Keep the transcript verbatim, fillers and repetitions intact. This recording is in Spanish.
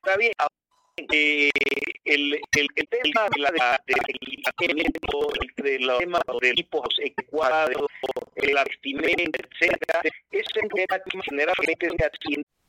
Está bien. Eh, el, el, el tema de la, de, de, de los temas de equipos ecuados, la vestimenta, etcétera, es un tema que generalmente se atiende